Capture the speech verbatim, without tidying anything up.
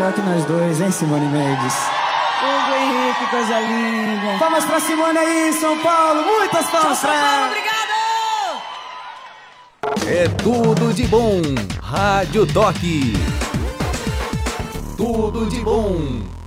melhor que nós dois, hein, Simone Mendes? Hugo Henrique, coisa linda. Palmas pra Simone aí, São Paulo. Muitas palmas pra ela. Obrigado! É tudo de bom. Rádio Toque. Tudo de bom.